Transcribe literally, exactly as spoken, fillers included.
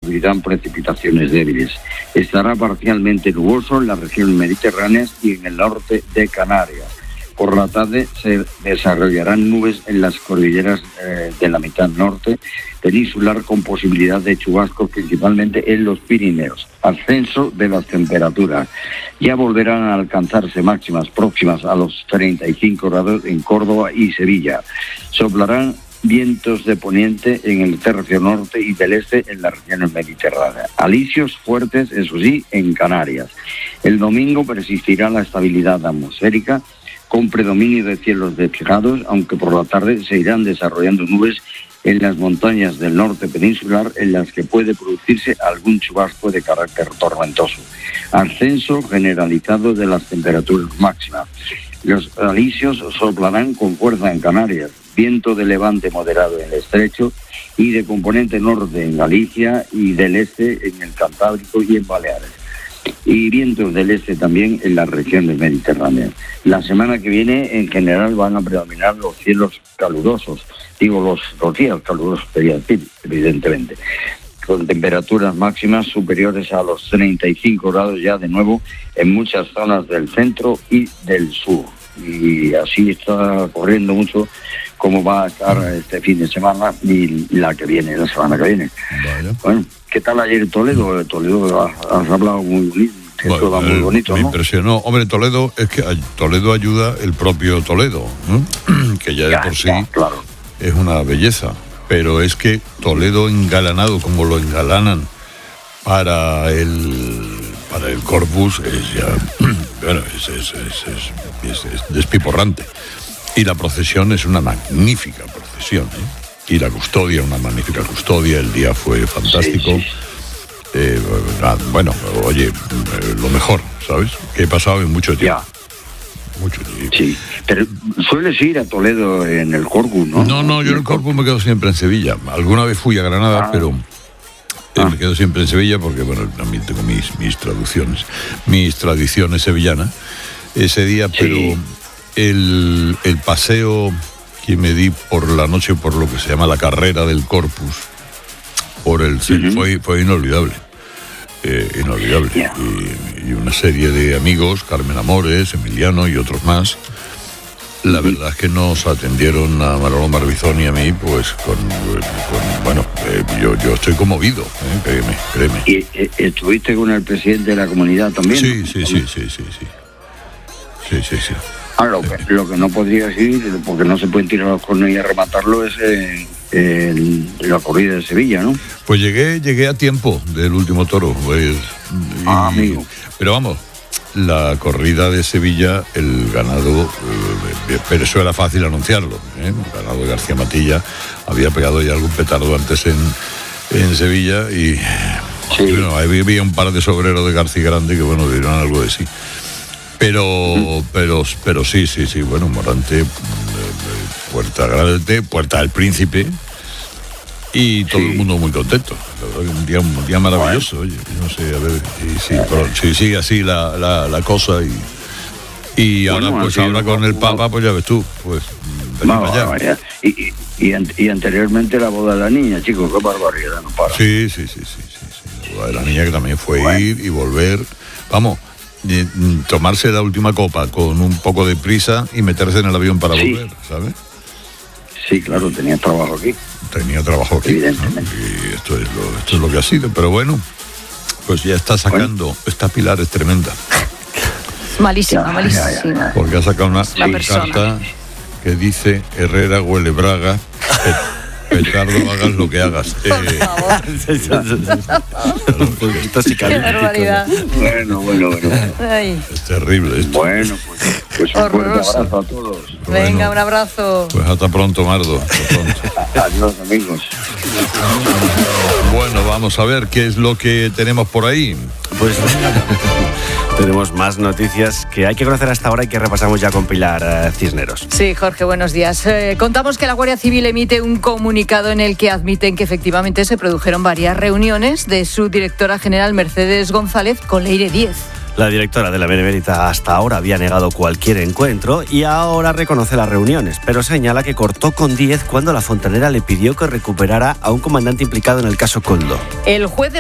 ocurrirán precipitaciones débiles. Estará parcialmente nuboso en las regiones mediterráneas y en el norte de Canarias. Por la tarde se desarrollarán nubes en las cordilleras eh, de la mitad norte peninsular con posibilidad de chubascos principalmente en los Pirineos. Ascenso de las temperaturas. Ya volverán a alcanzarse máximas próximas a los treinta y cinco grados en Córdoba y Sevilla. Soplarán vientos de poniente en el tercio norte y del este en las regiones mediterráneas. Alisios fuertes, eso sí, en Canarias. El domingo persistirá la estabilidad atmosférica con predominio de cielos despejados, aunque por la tarde se irán desarrollando nubes en las montañas del norte peninsular en las que puede producirse algún chubasco de carácter tormentoso. Ascenso generalizado de las temperaturas máximas. Los alisios soplarán con fuerza en Canarias, viento de levante moderado en el estrecho y de componente norte en Galicia y del este en el Cantábrico y en Baleares. Y vientos del este también en las regiones mediterráneas. La semana que viene, en general, van a predominar los cielos calurosos. Digo, los, los días calurosos, quería decir, evidentemente. Con temperaturas máximas superiores a los treinta y cinco grados ya de nuevo en muchas zonas del centro y del sur. Y así está corriendo mucho cómo va a estar este fin de semana y la que viene, la semana que viene. Bueno, bueno ¿qué tal ayer Toledo? Toledo has hablado muy bonito, bueno, todo muy bonito, me ¿no? impresionó. Hombre, Toledo, es que Toledo ayuda el propio Toledo, ¿no? Que ya de ya, por sí ya, claro. Es una belleza. Pero es que Toledo engalanado, como lo engalanan para el para el Corpus, es ya, bueno, es, es, es, es, es despiporrante. Y la procesión es una magnífica procesión, ¿eh? Y la custodia, una magnífica custodia, el día fue fantástico. Sí, sí. Eh, bueno, oye, lo mejor, ¿sabes? Que he pasado en mucho tiempo. Ya. Mucho tiempo. Sí, pero sueles ir a Toledo en el Corpus, ¿no? No, no, yo en el Corpus me quedo siempre en Sevilla. Alguna vez fui a Granada, ah. pero eh, ah. me quedo siempre en Sevilla porque, bueno, también tengo mis, mis traducciones, mis tradiciones sevillanas ese día, sí. Pero el, el paseo que me di por la noche por lo que se llama la carrera del Corpus, por el uh-huh. fue, fue inolvidable. Eh, inolvidable. Yeah. Y, y una serie de amigos, Carmen Amores, Emiliano y otros más. La verdad es que nos atendieron a Manolo Marbizón y a mí, pues con, con bueno, eh, yo, yo estoy conmovido, eh, créeme, créeme. ¿Y eh, estuviste con el presidente de la comunidad también? Sí, sí, sí, sí, sí, sí. Sí, sí, sí. Ah, lo, que, lo que no podrías ir, porque no se pueden tirar los cornos y arrematarlo, es eh, eh, la corrida de Sevilla, ¿no? Pues llegué, llegué a tiempo del último toro. Pues, y, ah, amigo. Pero vamos, la corrida de Sevilla, el ganado, eh, pero eso era fácil anunciarlo, ¿eh? El ganado de García Matilla había pegado ya algún petardo antes en, en Sevilla y sí. Bueno, había un par de sobreros de García Grande que, bueno, dieron algo de sí. Pero, pero, pero sí, sí, sí, bueno, Morante, Puerta Grande, Puerta del Príncipe y todo sí. El mundo muy contento. La verdad que un día, un día maravilloso, bueno. Oye, no sé, a ver, y sí, pero, sí, sigue así la, la, la cosa y, y bueno, ahora, pues ahora con el Papa, pues ya ves tú, pues vamos allá. Y, y, y, y anteriormente la boda de la niña, chicos, qué barbaridad, no para. Sí, sí, sí, sí, sí, sí. La boda de la niña que también fue bueno. Ir y volver, vamos. Tomarse la última copa con un poco de prisa y meterse en el avión para sí. volver, ¿sabes? Sí, claro, tenía trabajo aquí. Tenía trabajo aquí, evidentemente. ¿No? Y esto es, lo, esto es lo que ha sido, pero bueno, pues ya está sacando, bueno. Esta Pilar es tremenda. Malísima, ya, malísima. Ya, ya, ya. Porque ha sacado una sí. carta que dice Herrera huele Braga. Petardo, hagas lo que hagas. Por eh, favor. Qué barbaridad. Bueno, bueno, bueno. Ay. Es terrible esto. Bueno, pues, pues un fuerte abrazo a todos. Venga, bueno, un abrazo. Pues hasta pronto, Mardo. Hasta pronto. Adiós, amigos. Bueno, vamos a ver qué es lo que tenemos por ahí. Pues tenemos más noticias que hay que conocer hasta ahora y que repasamos ya con Pilar eh, Cisneros. Sí, Jorge, buenos días. Eh, contamos que la Guardia Civil emite un comunicado en el que admiten que efectivamente se produjeron varias reuniones de su directora general Mercedes González con Leire Díez. La directora de la Benemérita hasta ahora había negado cualquier encuentro y ahora reconoce las reuniones, pero señala que cortó con Díez cuando la fontanera le pidió que recuperara a un comandante implicado en el caso Koldo. El juez de